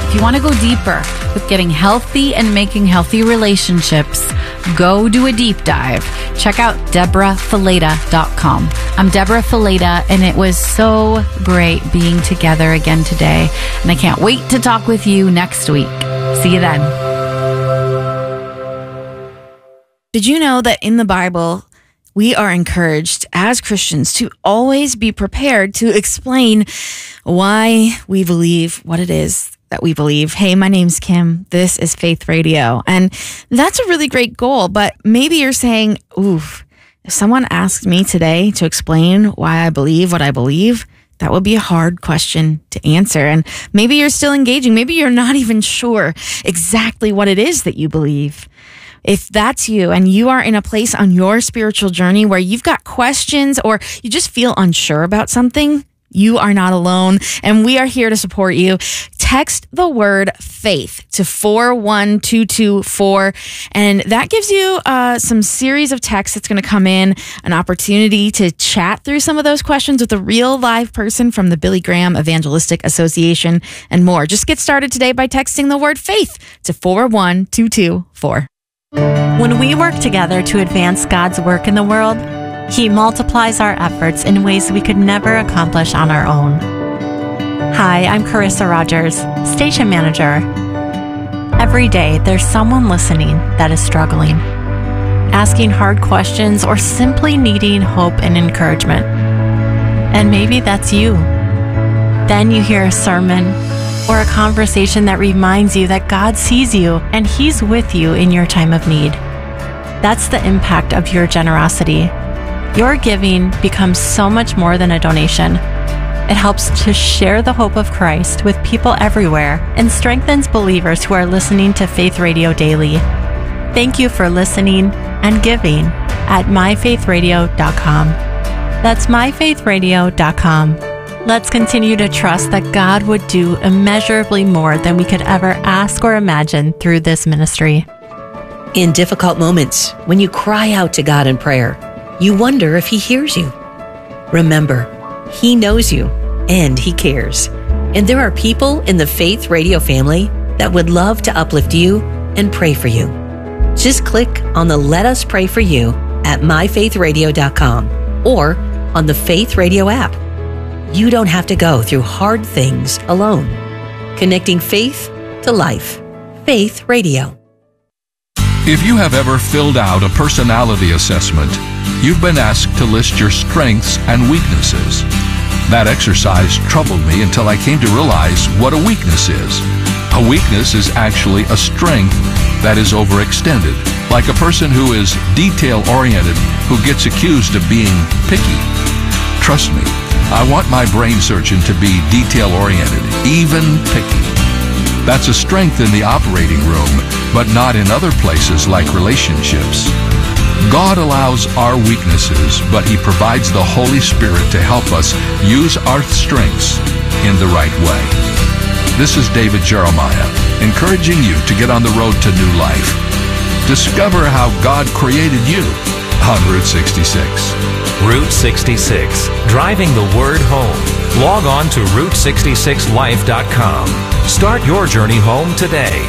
If you want to go deeper with getting healthy and making healthy relationships, go do a deep dive. Check out DeborahFileta.com. I'm Deborah Fileta, and it was so great being together again today. And I can't wait to talk with you next week. See you then. Did you know that in the Bible, we are encouraged as Christians to always be prepared to explain why we believe what it is that we believe? Hey, my name's Kim. This is Faith Radio. And that's a really great goal. But maybe you're saying, oof, if someone asked me today to explain why I believe what I believe, that would be a hard question to answer. And maybe you're still engaging. Maybe you're not even sure exactly what it is that you believe. If that's you and you are in a place on your spiritual journey where you've got questions or you just feel unsure about something, you are not alone, and we are here to support you. Text the word faith to 41224, and that gives you some series of texts that's going to come in, an opportunity to chat through some of those questions with a real live person from the Billy Graham Evangelistic Association and more. Just get started today by texting the word faith to 41224. When we work together to advance God's work in the world, He multiplies our efforts in ways we could never accomplish on our own. Hi, I'm Carissa Rogers, Station Manager. Every day, there's someone listening that is struggling, asking hard questions, or simply needing hope and encouragement. And maybe that's you. Then you hear a sermon or a conversation that reminds you that God sees you and He's with you in your time of need. That's the impact of your generosity. Your giving becomes so much more than a donation. It helps to share the hope of Christ with people everywhere and strengthens believers who are listening to Faith Radio daily. Thank you for listening and giving at myfaithradio.com. That's myfaithradio.com. Let's continue to trust that God would do immeasurably more than we could ever ask or imagine through this ministry. In difficult moments, when you cry out to God in prayer, you wonder if He hears you. Remember, He knows you and He cares. And there are people in the Faith Radio family that would love to uplift you and pray for you. Just click on the Let Us Pray For You at myfaithradio.com or on the Faith Radio app. You don't have to go through hard things alone. Connecting faith to life. Faith Radio. If you have ever filled out a personality assessment, you've been asked to list your strengths and weaknesses. That exercise troubled me until I came to realize what a weakness is. A weakness is actually a strength that is overextended, like a person who is detail-oriented who gets accused of being picky. Trust me, I want my brain surgeon to be detail-oriented, even picky. That's a strength in the operating room, but not in other places like relationships. God allows our weaknesses, but He provides the Holy Spirit to help us use our strengths in the right way. This is David Jeremiah, encouraging you to get on the road to new life. Discover how God created you on Route 66. Route 66, driving the word home. Log on to Route66Life.com. Start your journey home today.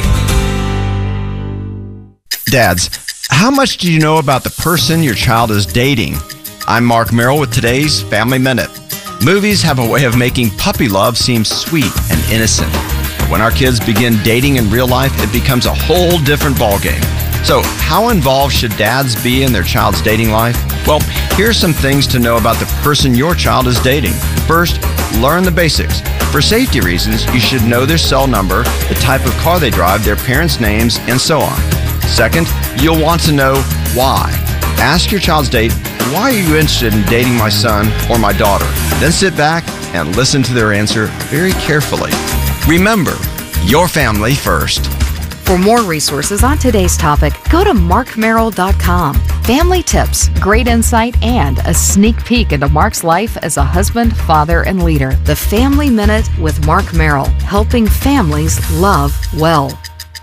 Dads, how much do you know about the person your child is dating? I'm Mark Merrill with today's Family Minute. Movies have a way of making puppy love seem sweet and innocent. But when our kids begin dating in real life, it becomes a whole different ballgame. So, how involved should dads be in their child's dating life? Well, here's some things to know about the person your child is dating. First, learn the basics. For safety reasons, you should know their cell number, the type of car they drive, their parents' names, and so on. Second, you'll want to know why. Ask your child's date, why are you interested in dating my son or my daughter? Then sit back and listen to their answer very carefully. Remember, your family first. For more resources on today's topic, go to markmerrill.com. Family tips, great insight, and a sneak peek into Mark's life as a husband, father, and leader. The Family Minute with Mark Merrill, helping families love well.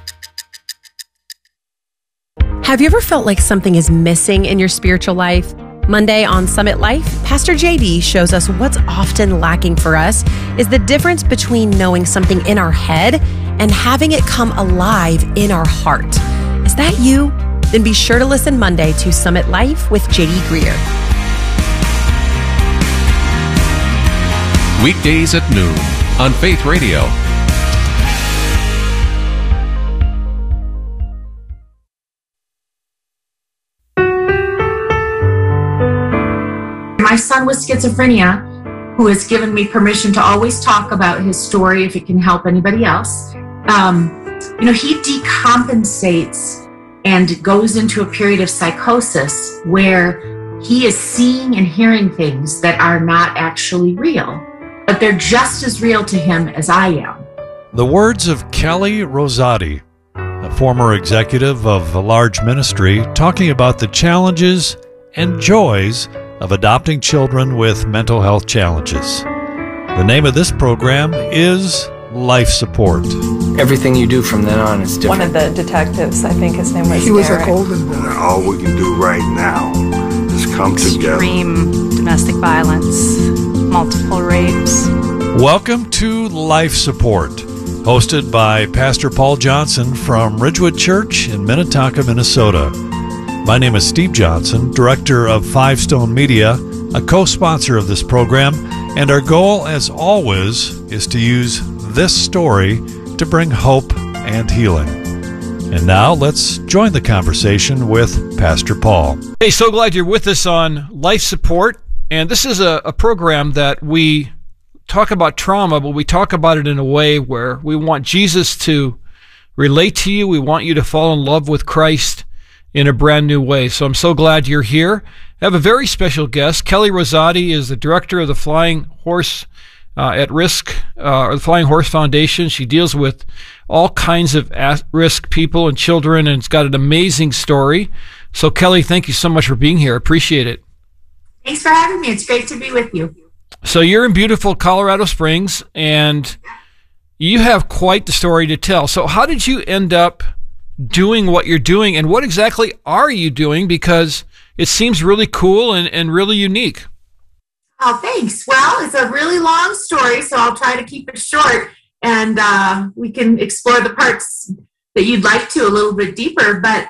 Have you ever felt like something is missing in your spiritual life? Monday on Summit Life, Pastor JD shows us what's often lacking for us is the difference between knowing something in our head and having it come alive in our heart. Is that you? Then be sure to listen Monday to Summit Life with JD Greer. Weekdays at noon on Faith Radio. My son with schizophrenia, who has given me permission to always talk about his story if it can help anybody else. He decompensates and goes into a period of psychosis where he is seeing and hearing things that are not actually real, but they're just as real to him as I am. The words of Kelly Rosati, a former executive of a large ministry, talking about the challenges and joys of adopting children with mental health challenges. The name of this program is Life Support. Everything you do from then on is different. One of the detectives, I think his name was He was Derek. a golden boy. All we can do right now is come together. Extreme domestic violence, multiple rapes. Welcome to Life Support, hosted by Pastor Paul Johnson from Ridgewood Church in Minnetonka, Minnesota. My name is Steve Johnson, director of Five Stone Media, a co-sponsor of this program, and our goal, as always, is to use this story to bring hope and healing. And now, let's join the conversation with Pastor Paul. Hey, so glad you're with us on Life Support, and this is a program that we talk about trauma, but we talk about it in a way where we want Jesus to relate to you. We want you to fall in love with Christ in a brand new way. So I'm so glad you're here. I have a very special guest. Kelly Rosati is the director of the Flying Horse at Risk, or the Flying Horse Foundation. She deals with all kinds of at-risk people and children, and it's got an amazing story. So Kelly, thank you so much for being here. Appreciate it. Thanks for having me. It's great to be with you. So you're in beautiful Colorado Springs, and you have quite the story to tell. So how did you end up doing what you're doing, and what exactly are you doing? Because it seems really cool and really unique. Oh, thanks. Well, it's a really long story, so I'll try to keep it short, and we can explore the parts that you'd like to a little bit deeper. But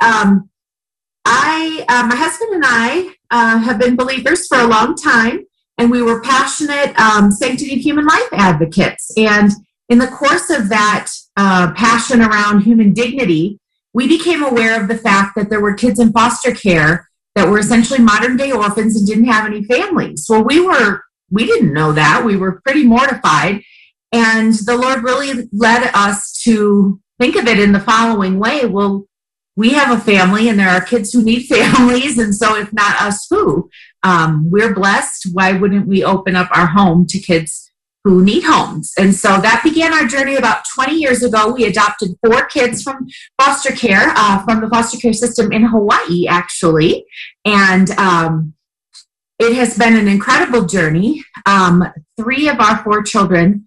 my husband and I have been believers for a long time, and we were passionate sanctity of human life advocates. And in the course of that passion around human dignity, we became aware of the fact that there were kids in foster care that were essentially modern day orphans and didn't have any families. Well, we didn't know that. We were pretty mortified. And the Lord really led us to think of it in the following way. Well, we have a family and there are kids who need families. And so if not us, who? We're blessed. Why wouldn't we open up our home to kids who need homes? And so that began our journey about 20 years ago. We adopted 4 kids from foster care, from the foster care system in Hawaii, actually. And it has been an incredible journey. 3 of our 4 children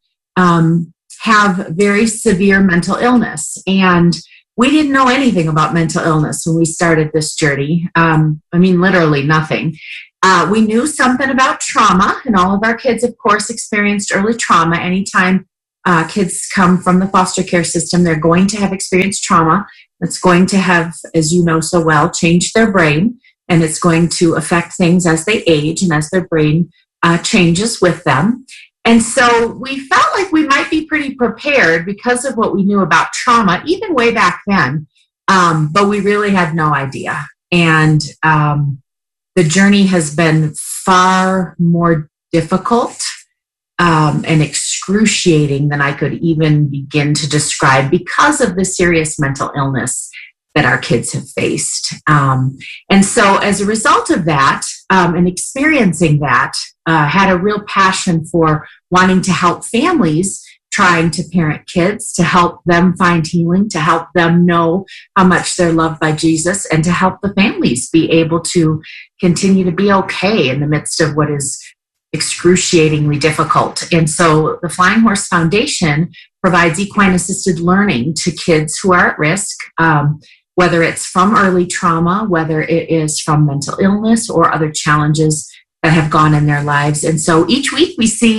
have very severe mental illness. And we didn't know anything about mental illness when we started this journey. Literally nothing. We knew something about trauma, and all of our kids, of course, experienced early trauma. Anytime kids come from the foster care system, they're going to have experienced trauma. It's going to have, as you know so well, changed their brain, and it's going to affect things as they age and as their brain changes with them. And so we felt like we might be pretty prepared because of what we knew about trauma, even way back then, but we really had no idea. And the journey has been far more difficult and excruciating than I could even begin to describe because of the serious mental illness that our kids have faced. And so as a result of that, and experiencing that, had a real passion for wanting to help families trying to parent kids, to help them find healing, to help them know how much they're loved by Jesus, and to help the families be able to continue to be okay in the midst of what is excruciatingly difficult. And so the Flying Horse Foundation provides equine-assisted learning to kids who are at risk, whether it's from early trauma, whether it is from mental illness or other challenges that have gone in their lives. And so each week we see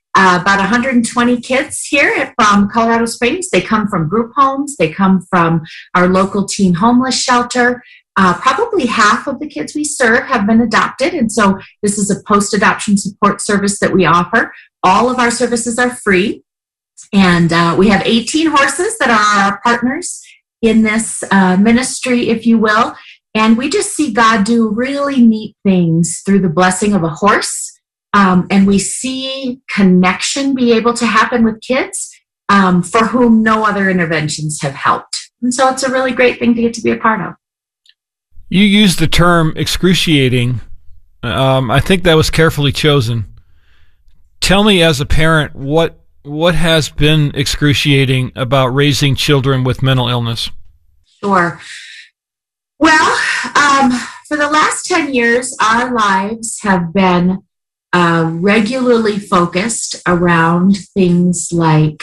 about 120 kids here from Colorado Springs. They come from group homes. They come from our local teen homeless shelter. Probably half of the kids we serve have been adopted. And so this is a post-adoption support service that we offer. All of our services are free. And we have 18 horses that are our partners in this ministry, if you will. And we just see God do really neat things through the blessing of a horse. And we see connection be able to happen with kids for whom no other interventions have helped. And so it's a really great thing to get to be a part of. You used the term excruciating. I think that was carefully chosen. Tell me, as a parent, what has been excruciating about raising children with mental illness? Sure. Well, for the last 10 years, our lives have been regularly focused around things like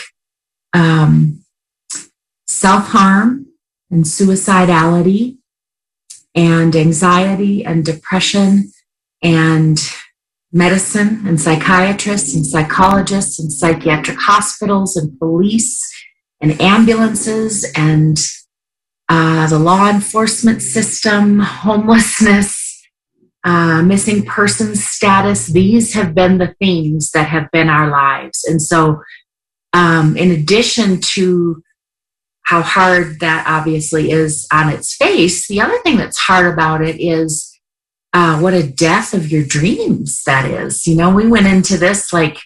self-harm and suicidality and anxiety and depression and medicine and psychiatrists and psychologists and psychiatric hospitals and police and ambulances and the law enforcement system, homelessness, missing persons status. These have been the themes that have been our lives. And so in addition to how hard that obviously is on its face, the other thing that's hard about it is what a death of your dreams that is. You know, we went into this like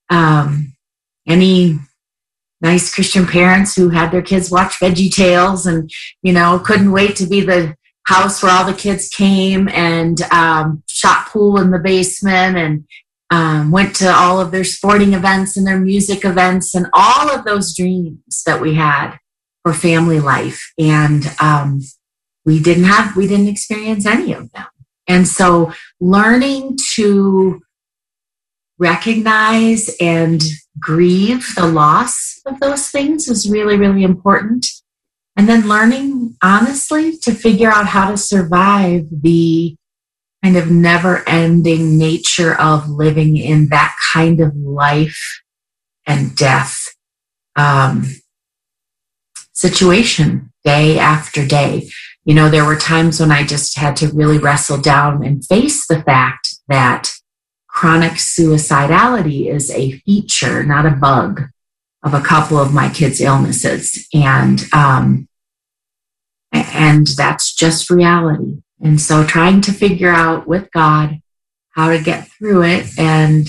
any nice Christian parents who had their kids watch VeggieTales and, you know, couldn't wait to be the house where all the kids came and shot pool in the basement and went to all of their sporting events and their music events and all of those dreams that we had for family life. And we didn't experience any of them. And so learning to recognize and grieve the loss of those things is really, really important. And then learning, honestly, to figure out how to survive the kind of never-ending nature of living in that kind of life and death situation day after day. You know, there were times when I just had to really wrestle down and face the fact that chronic suicidality is a feature, not a bug, of a couple of my kids' illnesses. And that's just reality. And so trying to figure out with God how to get through it and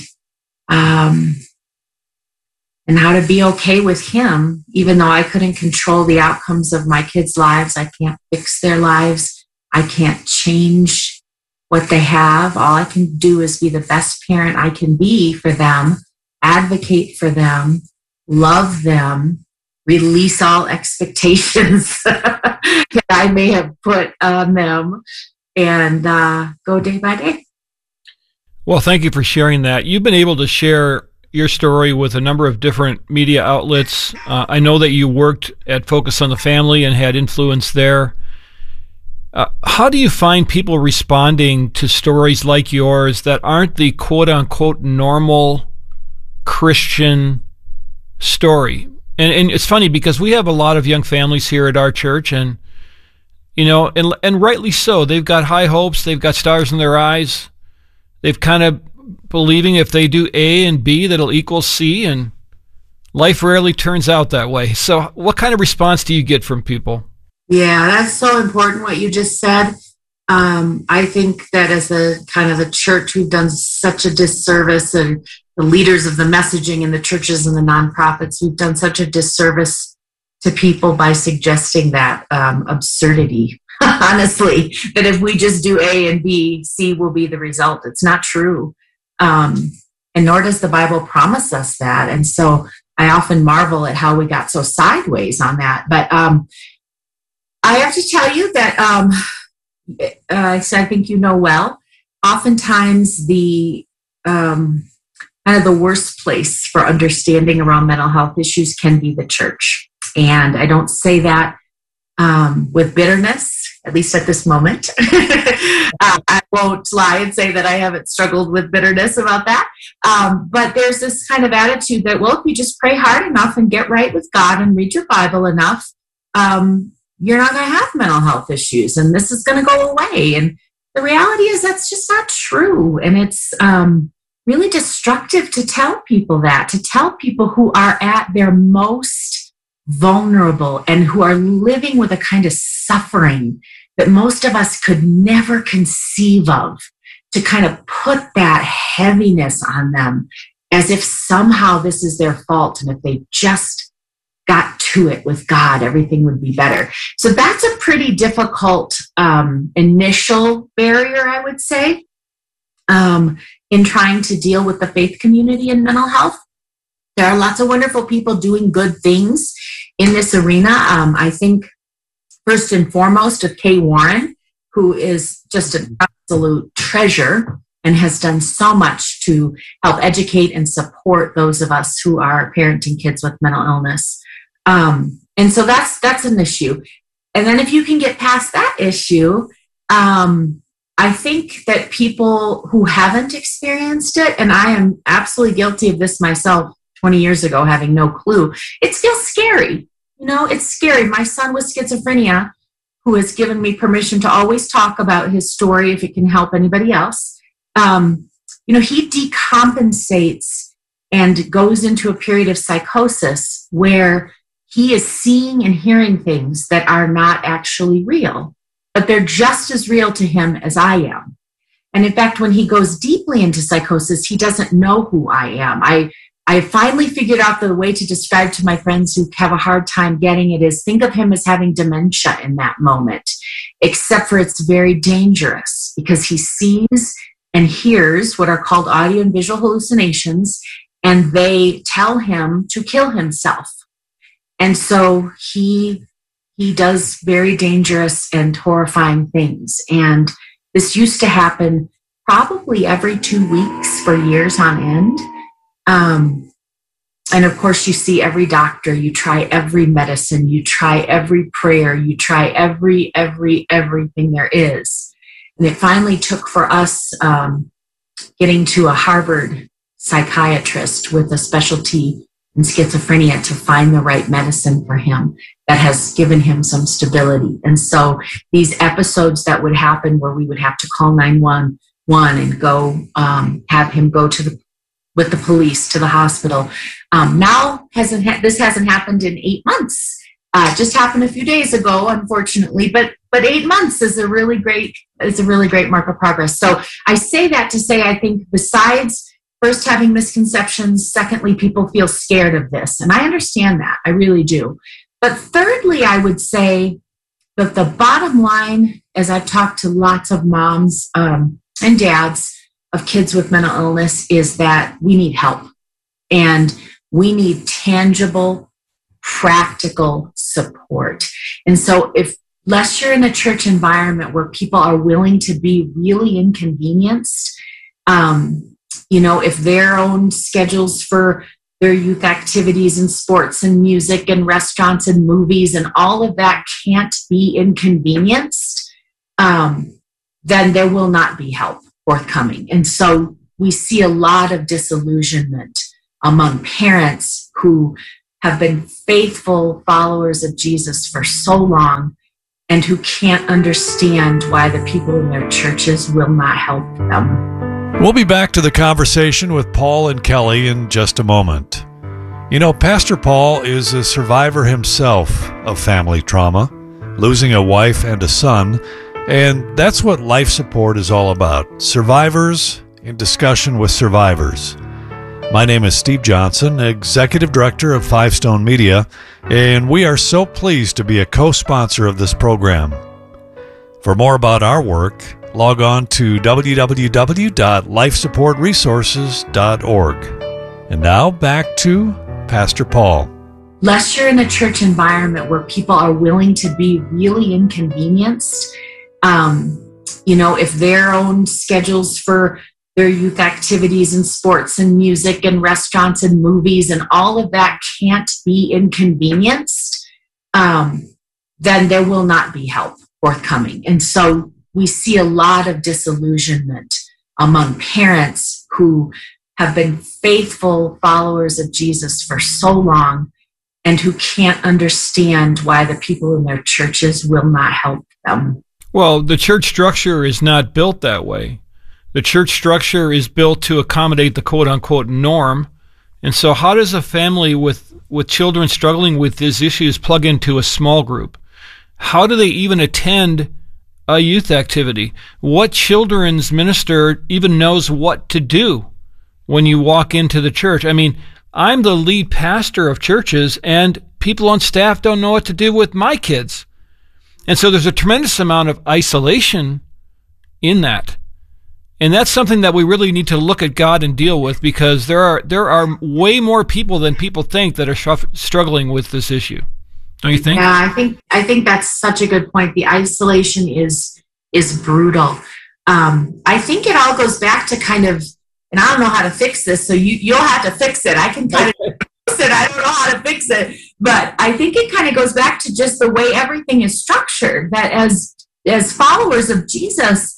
how to be okay with Him, even though I couldn't control the outcomes of my kids' lives. I can't fix their lives. I can't change what they have. All I can do is be the best parent I can be for them, advocate for them, love them, release all expectations that I may have put on them, and go day by day. Well, thank you for sharing that. You've been able to share your story with a number of different media outlets. I know that you worked at Focus on the Family and had influence there. How do you find people responding to stories like yours that aren't the quote-unquote normal Christian story? And it's funny because we have a lot of young families here at our church, and you know, and rightly so. They've got high hopes. They've got stars in their eyes. They've kind of believing if they do A and B, that'll equal C, and life rarely turns out that way. So what kind of response do you get from people? Yeah, that's so important what you just said. I think that as a kind of the church, we've done such a disservice, and the leaders of the messaging in the churches and the nonprofits, we've done such a disservice to people by suggesting that absurdity, honestly, that if we just do A and B, C will be the result. It's not true. And nor does the Bible promise us that. And so I often marvel at how we got so sideways on that. But I have to tell you that I think you know well, oftentimes the kind of the worst place for understanding around mental health issues can be the church. And I don't say that with bitterness. at least at this moment. I won't lie and say that I haven't struggled with bitterness about that. But there's this kind of attitude that, well, if you just pray hard enough and get right with God and read your Bible enough, you're not going to have mental health issues and this is going to go away. And the reality is that's just not true. And it's really destructive to tell people that, to tell people who are at their most vulnerable and who are living with a kind of suffering that most of us could never conceive of, to kind of put that heaviness on them as if somehow this is their fault. And if they just got to it with God, everything would be better. So that's a pretty difficult initial barrier, I would say, in trying to deal with the faith community and mental health. There are lots of wonderful people doing good things in this arena. I think first and foremost of Kay Warren, who is just an absolute treasure and has done so much to help educate and support those of us who are parenting kids with mental illness. And so that's an issue. And then if you can get past that issue, I think that people who haven't experienced it, and I am absolutely guilty of this myself 20 years ago, having no clue, it feels scary. You know, it's scary. My son with schizophrenia, who has given me permission to always talk about his story if it can help anybody else, he decompensates and goes into a period of psychosis where he is seeing and hearing things that are not actually real, but they're just as real to him as I am. And in fact, when he goes deeply into psychosis, he doesn't know who I am. I finally figured out the way to describe to my friends who have a hard time getting it is think of him as having dementia in that moment, except for it's very dangerous because he sees and hears what are called audio and visual hallucinations, and they tell him to kill himself. And so he does very dangerous and horrifying things. And this used to happen probably every 2 weeks for years on end. And of course, you see every doctor, you try every medicine, you try every prayer, you try everything there is. And it finally took for us getting to a Harvard psychiatrist with a specialty in schizophrenia to find the right medicine for him that has given him some stability. And so these episodes that would happen where we would have to call 911 and go have him go with the police to the hospital. This hasn't happened in 8 months. Just happened a few days ago, unfortunately, but 8 months is a really great mark of progress. So I say that to say, I think besides first having misconceptions, secondly, people feel scared of this. And I understand that, I really do. But thirdly, I would say that the bottom line, as I've talked to lots of moms and dads of kids with mental illness, is that we need help. And we need tangible, practical support. And so unless you're in a church environment where people are willing to be really inconvenienced, if their own schedules for their youth activities and sports and music and restaurants and movies and all of that can't be inconvenienced, then there will not be help forthcoming. And so we see a lot of disillusionment among parents who have been faithful followers of Jesus for so long and who can't understand why the people in their churches will not help them. We'll be back to the conversation with Paul and Kelly in just a moment. You know, Pastor Paul is a survivor himself of family trauma, losing a wife and a son, and that's what life support is all about. Survivors in discussion with survivors. My name is Steve Johnson, Executive Director of Five Stone Media, and we are so pleased to be a co-sponsor of this program. For more about our work, log on to www.lifesupportresources.org. And now back to Pastor Paul. Unless you're in a church environment where people are willing to be really inconvenienced, if their own schedules for their youth activities and sports and music and restaurants and movies and all of that can't be inconvenienced, then there will not be help forthcoming. And so we see a lot of disillusionment among parents who have been faithful followers of Jesus for so long and who can't understand why the people in their churches will not help them. Well, the church structure is not built that way. The church structure is built to accommodate the quote-unquote norm. And so how does a family with children struggling with these issues plug into a small group? How do they even attend a youth activity? What children's minister even knows what to do when you walk into the church? I mean, I'm the lead pastor of churches, and people on staff don't know what to do with my kids. And so there's a tremendous amount of isolation in that. And that's something that we really need to look at God and deal with, because there are way more people than people think that are struggling with this issue. Don't you think? Yeah, I think that's such a good point. The isolation is brutal. I think it all goes back to kind of, and I don't know how to fix this, so you'll have to fix it. I can kind of fix it. I don't know how to fix it. But I think it kind of goes back to just the way everything is structured, that as followers of Jesus,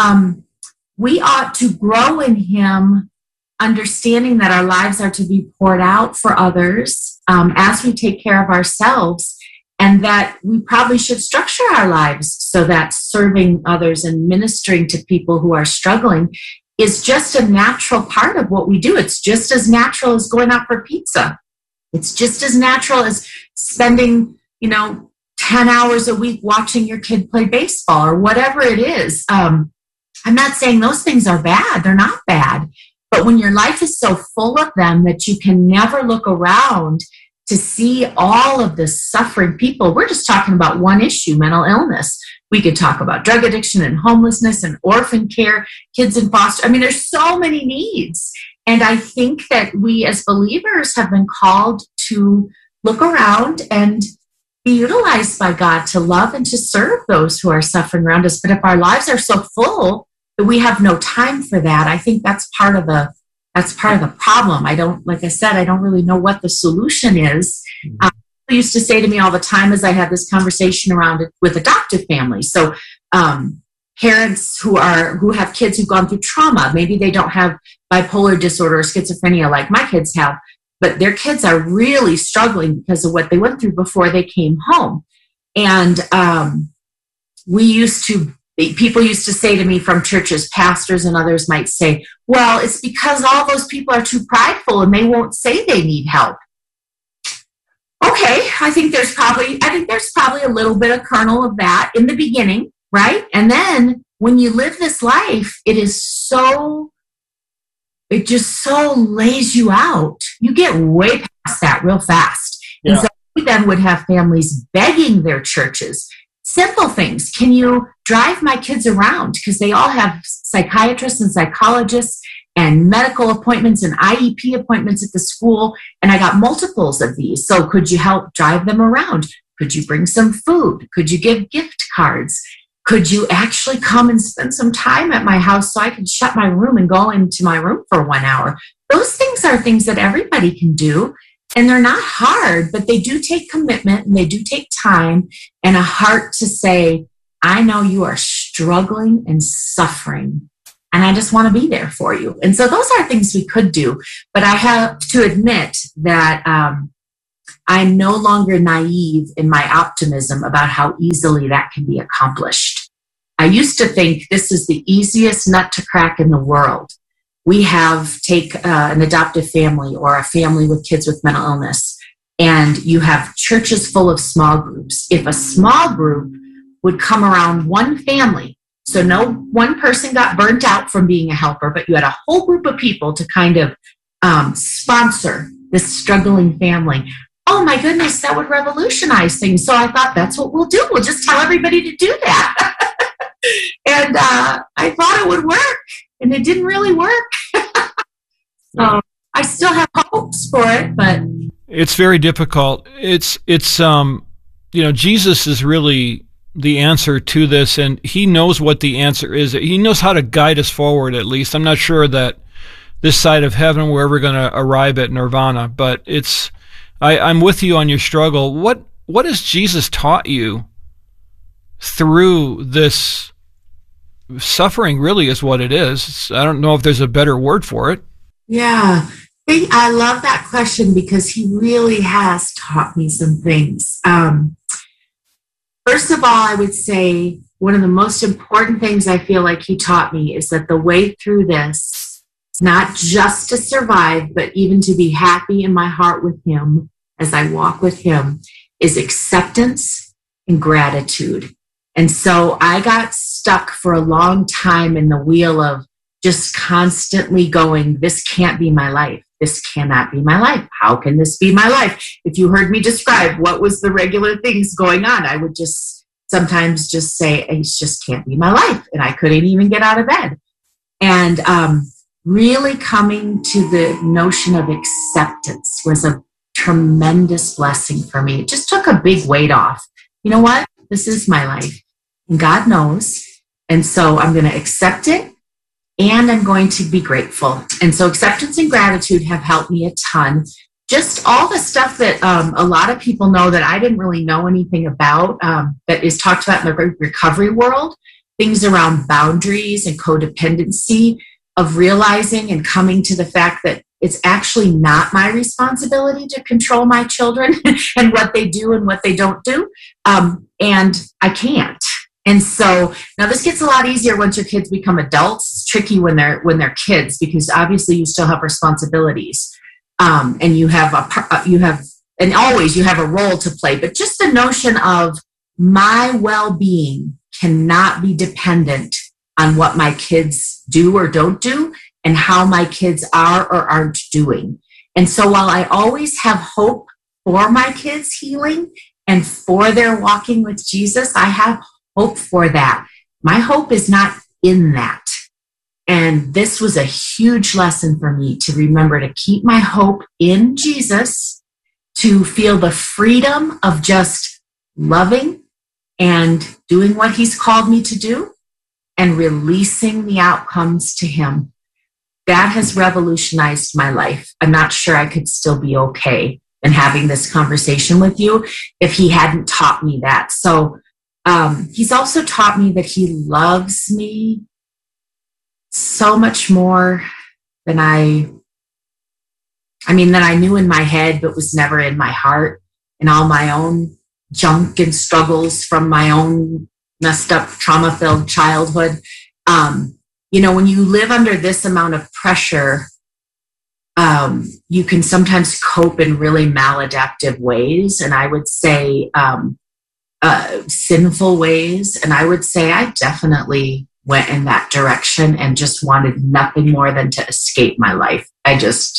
we ought to grow in him, understanding that our lives are to be poured out for others as we take care of ourselves, and that we probably should structure our lives so that serving others and ministering to people who are struggling is just a natural part of what we do. It's just as natural as going out for pizza. It's just as natural as spending, 10 hours a week watching your kid play baseball or whatever it is. I'm not saying those things are bad. They're not bad. But when your life is so full of them that you can never look around to see all of the suffering people, we're just talking about one issue, mental illness. We could talk about drug addiction and homelessness and orphan care, kids in foster. I mean, there's so many needs. And I think that we as believers have been called to look around and be utilized by God to love and to serve those who are suffering around us. But if our lives are so full that we have no time for that, I think that's part of the problem. Like I said, I don't really know what the solution is. People used to say to me all the time as I had this conversation around it with adoptive families. So parents who have kids who've gone through trauma, maybe they don't have bipolar disorder or schizophrenia like my kids have, but their kids are really struggling because of what they went through before they came home. And people used to say to me from churches, pastors and others might say, well, it's because all those people are too prideful and they won't say they need help. Okay, I think there's probably a little bit of kernel of that in the beginning, right? And then when you live this life, it just so lays you out. You get way past that real fast. Yeah. And so we then would have families begging their churches, simple things. Can you drive my kids around? Because they all have psychiatrists and psychologists and medical appointments and IEP appointments at the school. And I got multiples of these. So could you help drive them around? Could you bring some food? Could you give gift cards? Could you actually come and spend some time at my house so I can shut my room and go into my room for 1 hour? Those things are things that everybody can do. And they're not hard, but they do take commitment and they do take time and a heart to say, I know you are struggling and suffering, and I just want to be there for you. And so those are things we could do. But I have to admit that I'm no longer naive in my optimism about how easily that can be accomplished. I used to think this is the easiest nut to crack in the world. We take an adoptive family or a family with kids with mental illness, and you have churches full of small groups. If a small group would come around one family, so no one person got burnt out from being a helper, but you had a whole group of people to kind of sponsor this struggling family. Oh my goodness, that would revolutionize things. So I thought that's what we'll do. We'll just tell everybody to do that. And I thought it would work, and it didn't really work. So I still have hopes for it, but it's very difficult. It's Jesus is really the answer to this, and he knows what the answer is. He knows how to guide us forward, at least. I'm not sure that this side of heaven we're ever going to arrive at nirvana, but I'm with you on your struggle. What has Jesus taught you through this suffering, really is what it is. I don't know if there's a better word for it. Yeah. I love that question because he really has taught me some things. First of all, I would say one of the most important things I feel like he taught me is that the way through this, not just to survive, but even to be happy in my heart with him as I walk with him, is acceptance and gratitude. And so I got stuck for a long time in the wheel of just constantly going, this can't be my life. This cannot be my life. How can this be my life? If you heard me describe what was the regular things going on, I would just sometimes just say, it just can't be my life. And I couldn't even get out of bed. And really coming to the notion of acceptance was a tremendous blessing for me. It just took a big weight off. You know what? This is my life. And God knows. And so I'm going to accept it. And I'm going to be grateful. And so acceptance and gratitude have helped me a ton. Just all the stuff that a lot of people know that I didn't really know anything about, that is talked about in the recovery world, things around boundaries and codependency, of realizing and coming to the fact that it's actually not my responsibility to control my children and what they do and what they don't do. And I can't. And so now this gets a lot easier once your kids become adults. It's tricky when they're kids because obviously you still have responsibilities, and you have always you have a role to play. But just the notion of my well-being cannot be dependent on what my kids do or don't do, and how my kids are or aren't doing. And so while I always have hope for my kids' healing and for their walking with Jesus, I have hope for that. My hope is not in that. And this was a huge lesson for me to remember to keep my hope in Jesus, to feel the freedom of just loving and doing what he's called me to do and releasing the outcomes to him. That has revolutionized my life. I'm not sure I could still be okay in having this conversation with you if he hadn't taught me that. So he's also taught me that he loves me so much more than I knew in my head, but was never in my heart, and all my own junk and struggles from my own messed up, trauma-filled childhood. When you live under this amount of pressure, you can sometimes cope in really maladaptive ways. And I would say, sinful ways. And I would say I definitely went in that direction and just wanted nothing more than to escape my life. I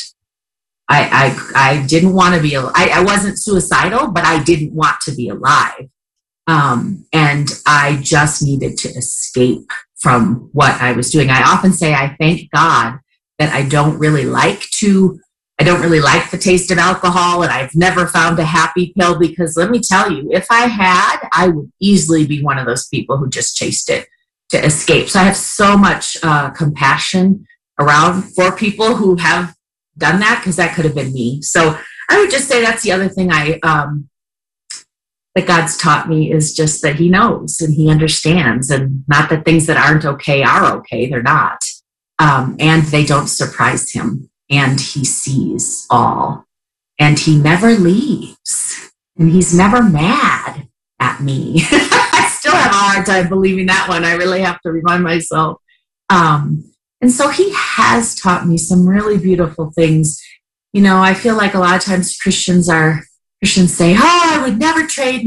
didn't want to be alive. I wasn't suicidal, but I didn't want to be alive. And I just needed to escape from what I was doing. I often say I thank God that I don't really like the taste of alcohol, and I've never found a happy pill, because let me tell you, if I had, I would easily be one of those people who just chased it to escape. So I have so much compassion around for people who have done that, because that could have been me. So I would just say that's the other thing that God's taught me, is just that he knows and he understands, and not that things that aren't okay are okay. They're not. And they don't surprise him. And he sees all, and he never leaves, and he's never mad at me. I still have a hard time believing that one. I really have to remind myself. And so he has taught me some really beautiful things. I feel like a lot of times Christians say, I would never trade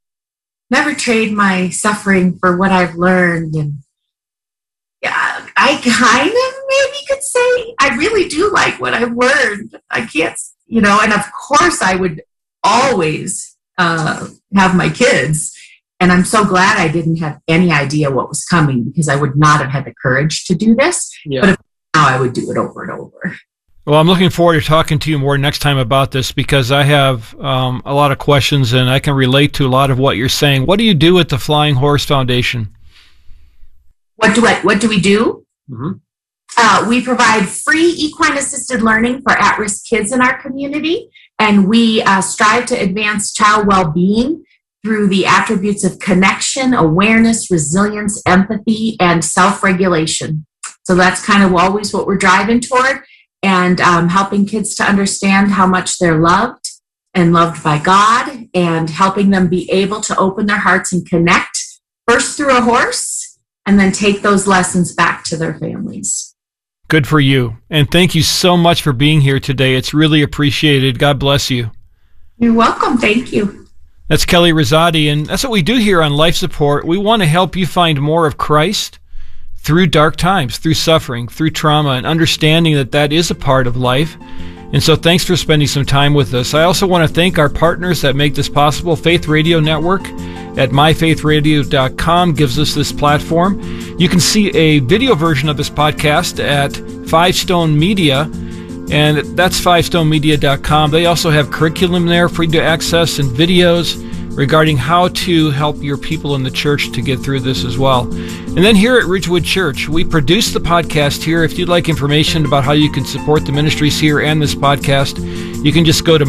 my suffering for what I've learned. And yeah, I kind of maybe could say I really do like what I've learned. I can't, and of course I would always have my kids. And I'm so glad I didn't have any idea what was coming, because I would not have had the courage to do this. Yeah. But now I would do it over and over. Well, I'm looking forward to talking to you more next time about this, because I have a lot of questions, and I can relate to a lot of what you're saying. What do you do at the Flying Horse Foundation? What do we do? Mm-hmm. We provide free equine-assisted learning for at-risk kids in our community, and we strive to advance child well-being through the attributes of connection, awareness, resilience, empathy, and self-regulation. So that's kind of always what we're driving toward, and helping kids to understand how much they're loved and loved by God, and helping them be able to open their hearts and connect first through a horse, and then take those lessons back to their families. Good for you. And thank you so much for being here today. It's really appreciated. God bless you. You're welcome. Thank you. That's Kelly Rosati, and that's what we do here on Life Support. We want to help you find more of Christ through dark times, through suffering, through trauma, and understanding that that is a part of life. And so thanks for spending some time with us. I also want to thank our partners that make this possible. Faith Radio Network at myfaithradio.com gives us this platform. You can see a video version of this podcast at Five Stone Media, and that's fivestonemedia.com. They also have curriculum there for you to access and videos regarding how to help your people in the church to get through this as well. And then here at Ridgewood Church, we produce the podcast here. If you'd like information about how you can support the ministries here and this podcast, you can just go to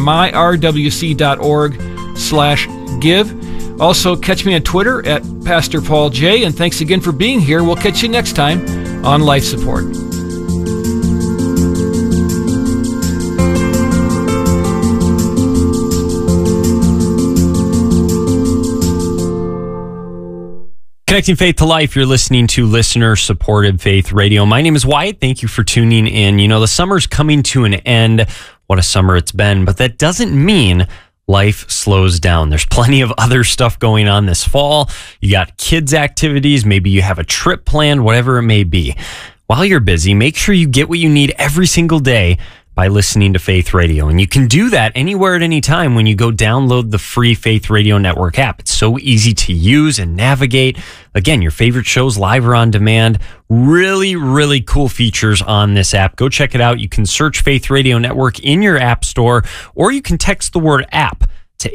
myrwc.org/give. Also, catch me on Twitter at Pastor Paul J. And thanks again for being here. We'll catch you next time on Life Support. Connecting Faith to Life, you're listening to listener-supported Faith Radio. My name is Wyatt. Thank you for tuning in. You know, the summer's coming to an end. What a summer it's been. But that doesn't mean life slows down. There's plenty of other stuff going on this fall. You got kids' activities. Maybe you have a trip planned, whatever it may be. While you're busy, make sure you get what you need every single day by listening to Faith Radio. And you can do that anywhere at any time when you go download the free Faith Radio Network app. It's so easy to use and navigate. Again, your favorite shows live or on demand. Really, really cool features on this app. Go check it out. You can search Faith Radio Network in your app store, or you can text the word app to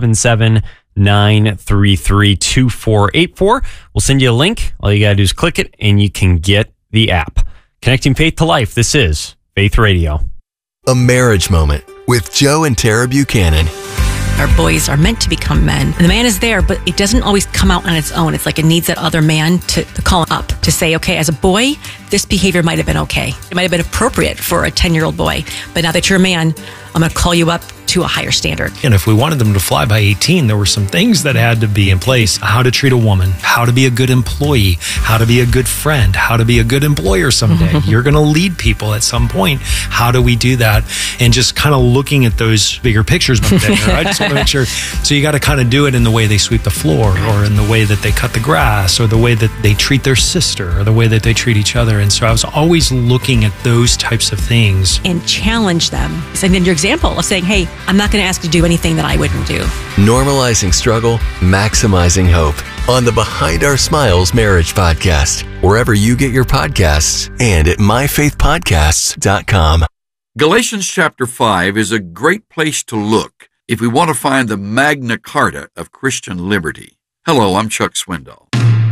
877-933-2484. We'll send you a link. All you got to do is click it and you can get the app. Connecting Faith to Life. This is Faith Radio. A Marriage Moment with Joe and Tara Buchanan. Our boys are meant to become men. And the man is there, but it doesn't always come out on its own. It's like it needs that other man to call him up, to say, okay, as a boy, this behavior might have been okay. It might have been appropriate for a 10-year-old boy. But now that you're a man, I'm going to call you up to a higher standard. And if we wanted them to fly by 18, there were some things that had to be in place. How to treat a woman, how to be a good employee, how to be a good friend, how to be a good employer someday. You're going to lead people at some point. How do we do that? And just kind of looking at those bigger pictures. I just want to make sure. So you got to kind of do it in the way they sweep the floor, or in the way that they cut the grass, or the way that they treat their sister, or the way that they treat each other. And so I was always looking at those types of things. And challenge them. And then your example of saying, hey, I'm not going to ask you to do anything that I wouldn't do. Normalizing struggle, maximizing hope. On the Behind Our Smiles Marriage Podcast, wherever you get your podcasts, and at myfaithpodcasts.com. Galatians chapter 5 is a great place to look if we want to find the Magna Carta of Christian liberty. Hello, I'm Chuck Swindoll.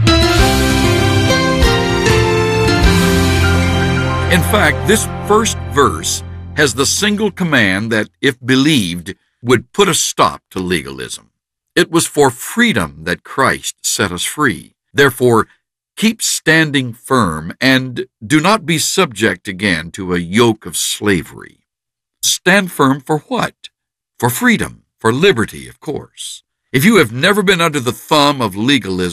In fact, this first verse has the single command that, if believed, would put a stop to legalism. It was for freedom that Christ set us free. Therefore, keep standing firm and do not be subject again to a yoke of slavery. Stand firm for what? For freedom, for liberty, of course. If you have never been under the thumb of legalism,